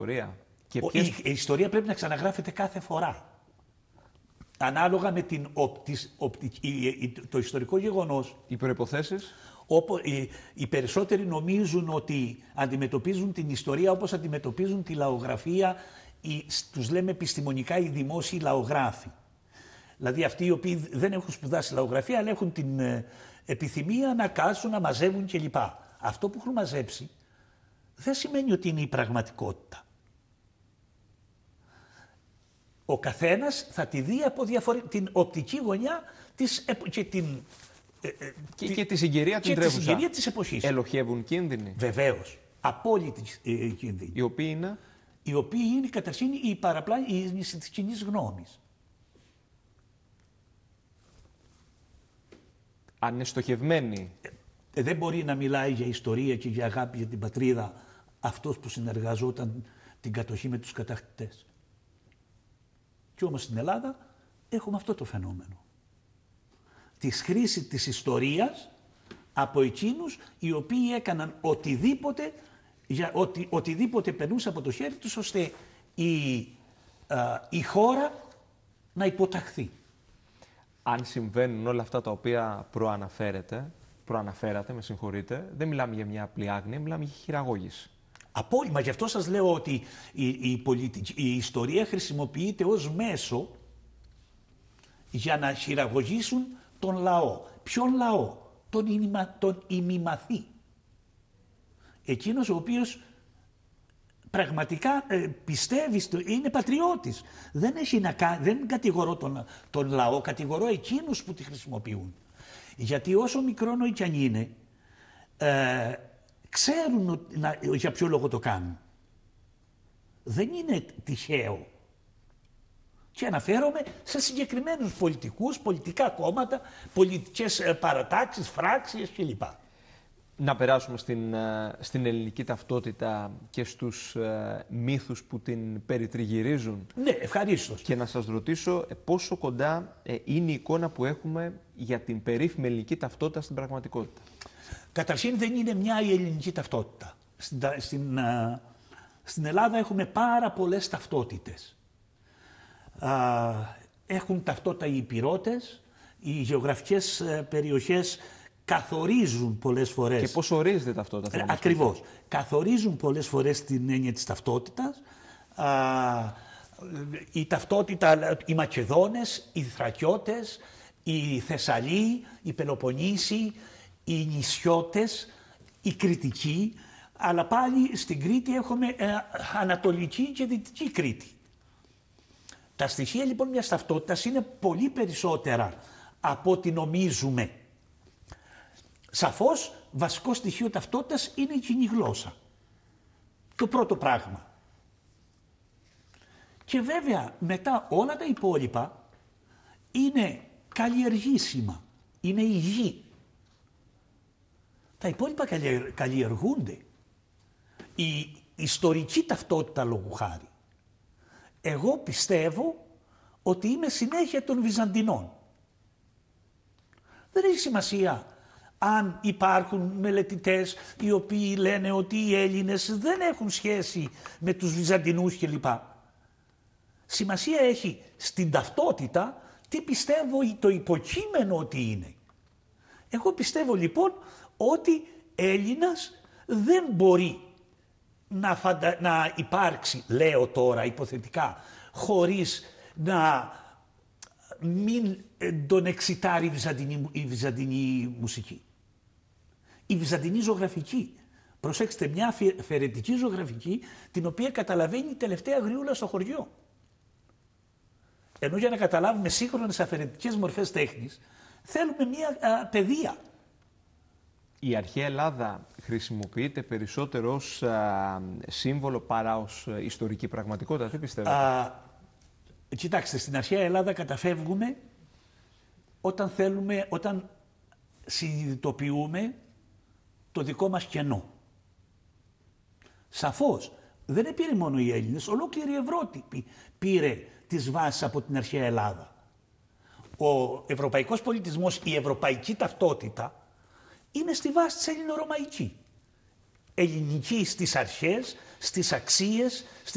ιστορία. Η ιστορία πρέπει να ξαναγράφεται κάθε φορά. Ανάλογα με το ιστορικό γεγονός. Οι προϋποθέσεις. Οι περισσότεροι νομίζουν ότι αντιμετωπίζουν την ιστορία όπως αντιμετωπίζουν τη λαογραφία, τους λέμε επιστημονικά οι δημόσιοι λαογράφοι. Δηλαδή αυτοί οι οποίοι δεν έχουν σπουδάσει λαογραφία, αλλά έχουν την επιθυμία να κάτσουν, να μαζεύουν κλπ. Αυτό που έχουν μαζέψει δεν σημαίνει ότι είναι η πραγματικότητα. Ο καθένας θα τη δει από την οπτική γωνιά και τη συγκυρία την τρέχουσα. Τη συγκυρία της εποχής. Ελοχεύουν κίνδυνοι. Βεβαίως. Απόλυτη κίνδυνοι. Οι οποίοι είναι. Οι οποίοι είναι καταρχήν η παραπλάνηση της κοινής γνώμης. Αν είναι στοχευμένοι. Δεν μπορεί να μιλάει για ιστορία και για αγάπη για την πατρίδα αυτός που συνεργαζόταν την κατοχή με τους κατακτητές. Και όμως στην Ελλάδα έχουμε αυτό το φαινόμενο. Τη χρήση της ιστορίας από εκείνους οι οποίοι έκαναν οτιδήποτε περνούσε από το χέρι τους ώστε η χώρα να υποταχθεί. Αν συμβαίνουν όλα αυτά τα οποία προαναφέρατε, με συγχωρείτε, δεν μιλάμε για μια απλή άγνοια, μιλάμε για χειραγώγηση. Απόλυμα, γι' αυτό σας λέω ότι η ιστορία χρησιμοποιείται ως μέσο για να χειραγωγήσουν τον λαό. Ποιον λαό? Τον ημιμαθή. Εκείνος ο οποίος πραγματικά πιστεύει, είναι πατριώτης. Δεν κατηγορώ τον λαό, κατηγορώ εκείνους που τη χρησιμοποιούν. Γιατί όσο μικρόνο κι αν είναι, ξέρουν για ποιο λόγο το κάνουν. Δεν είναι τυχαίο. Και αναφέρομαι σε συγκεκριμένους πολιτικούς, πολιτικά κόμματα, πολιτικές παρατάξεις, φράξεις κλπ. Να περάσουμε στην ελληνική ταυτότητα και στους μύθους που την περιτριγυρίζουν. Ναι, ευχαρίστως. Και να σας ρωτήσω πόσο κοντά είναι η εικόνα που έχουμε για την περίφημη ελληνική ταυτότητα στην πραγματικότητα. Καταρχήν δεν είναι μια η ελληνική ταυτότητα. Στην Ελλάδα έχουμε πάρα πολλές ταυτότητες. Έχουν ταυτότητα οι υπηρώτες, οι γεωγραφικές περιοχές καθορίζουν πολλές φορές. Και πώς ορίζεται ταυτότητα? Ακριβώς. Καθορίζουν πολλές φορές την έννοια της ταυτότητας. Η ταυτότητα, οι Μακεδόνες, οι Θρακιώτες, οι Θεσσαλοί, οι Πελοποννήσοι, οι νησιώτες, οι Κρητικοί, αλλά πάλι στην Κρήτη έχουμε Ανατολική και Δυτική Κρήτη. Τα στοιχεία λοιπόν μιας ταυτότητας είναι πολύ περισσότερα από ό,τι νομίζουμε. Σαφώς, βασικό στοιχείο ταυτότητας είναι η κοινή γλώσσα. Το πρώτο πράγμα. Και βέβαια μετά όλα τα υπόλοιπα είναι καλλιεργήσιμα, είναι υγιή. Τα υπόλοιπα καλλιεργούνται. Η ιστορική ταυτότητα λόγου χάρη. Εγώ πιστεύω ότι είμαι συνέχεια των Βυζαντινών. Δεν έχει σημασία αν υπάρχουν μελετητές οι οποίοι λένε ότι οι Έλληνες δεν έχουν σχέση με τους Βυζαντινούς κλπ. Σημασία έχει στην ταυτότητα τι πιστεύω το υποκείμενο ότι είναι. Εγώ πιστεύω λοιπόν ότι Έλληνας δεν μπορεί να υπάρξει, λέω τώρα υποθετικά, χωρίς να μην τον εξητάρει η βυζαντινή μουσική. Η βυζαντινή ζωγραφική. Προσέξτε, μια αφαιρετική ζωγραφική την οποία καταλαβαίνει η τελευταία γριούλα στο χωριό. Ενώ για να καταλάβουμε σύγχρονες αφαιρετικές μορφές τέχνης θέλουμε μια παιδεία. Η αρχαία Ελλάδα χρησιμοποιείται περισσότερο ως σύμβολο παρά ως ιστορική πραγματικότητα. Τι πιστεύετε? Κοιτάξτε, στην αρχαία Ελλάδα καταφεύγουμε όταν συνειδητοποιούμε το δικό μας κενό. Σαφώς, δεν πήρε μόνο οι Έλληνες, ολόκληρη η Ευρώπη πήρε τις βάσεις από την αρχαία Ελλάδα. Ο ευρωπαϊκός πολιτισμός, η ευρωπαϊκή ταυτότητα, είναι στη βάση της ελληνορωμαϊκή. Ελληνική στις αρχές, στις αξίες,